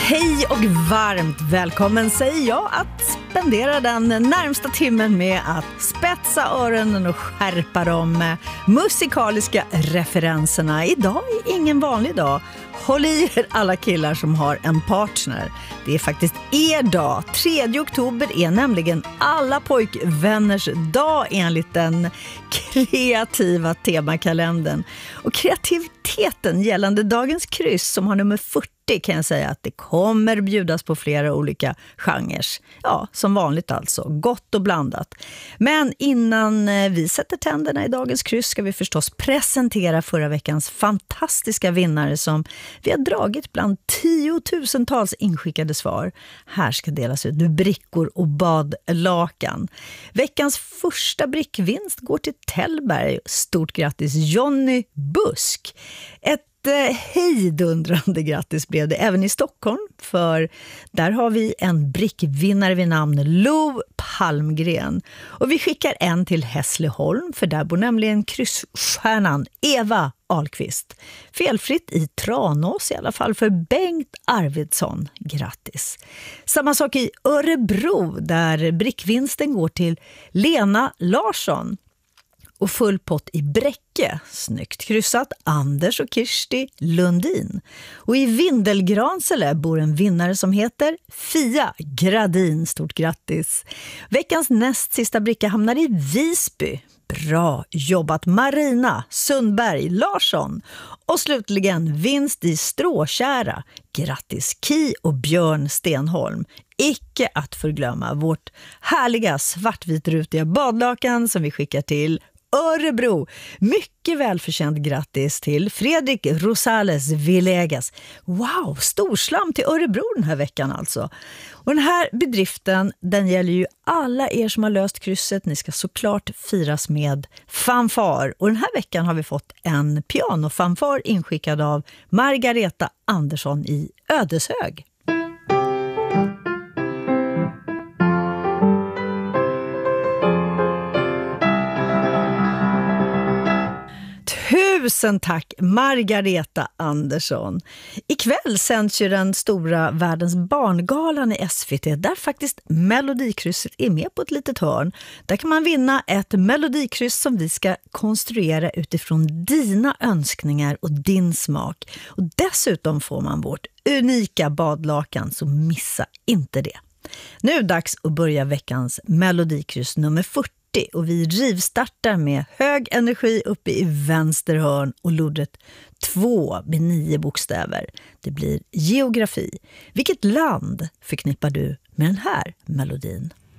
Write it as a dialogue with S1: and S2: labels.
S1: Hej och varmt välkommen säger jag att spendera den närmsta timmen med att spetsa öronen och skärpa de musikaliska referenserna. Idag är ingen vanlig dag. Håll i er alla killar som har en partner. Det är faktiskt er dag. 3 oktober är nämligen alla pojkvänners dag enligt den kreativa temakalendern. Och kreativiteten gällande dagens kryss som har nummer 40 kan jag säga att det kommer bjudas på flera olika genrer. Ja, som vanligt alltså. Gott och blandat. Men innan vi sätter tänderna i dagens kryss ska vi förstås presentera förra veckans fantastiska vinnare som vi har dragit bland 10 000-tals inskickade svar. Här ska delas ut brickor och badlakan. Veckans första brickvinst går till Tällberg. Stort grattis Johnny Busk. Ett hejdundrande grattis blev det även i Stockholm, för där har vi en brickvinnare vid namn Lo Palmgren. Och vi skickar en till Hässleholm, för där bor nämligen kryssstjärnan Eva Ahlqvist. Felfritt i Tranås i alla fall för Bengt Arvidsson. Grattis. Samma sak i Örebro där brickvinsten går till Lena Larsson. Och full pott i Bräcke, snyggt kryssat, Anders och Kirsti Lundin. Och i Vindelgransele bor en vinnare som heter Fia Gradin, stort grattis. Veckans näst sista bricka hamnar i Visby. Bra jobbat Marina Sundberg Larsson. Och slutligen vinst i Stråkära. Grattis Ki och Björn Stenholm. Icke att förglömma vårt härliga svartvitrutiga badlakan som vi skickar till Örebro. Mycket välförtjänt grattis till Fredrik Rosales Villegas. Wow, storslam till Örebro den här veckan alltså. Och den här bedriften, den gäller ju alla er som har löst krysset. Ni ska såklart firas med fanfar. Och den här veckan har vi fått en pianofanfar inskickad av Margareta Andersson i Ödeshög. Tusen tack Margareta Andersson. Ikväll sänds ju den stora Världens barngalan i SVT där faktiskt Melodikrysset är med på ett litet hörn. Där kan man vinna ett melodikryss som vi ska konstruera utifrån dina önskningar och din smak. Och dessutom får man vårt unika badlakan, så missa inte det. Nu är det dags att börja veckans melodikryss nummer 40. Och vi rivstartar med hög energi uppe i vänster hörn och lodret 2 med 9 bokstäver. Det blir geografi. Vilket land förknippar du med den här melodin?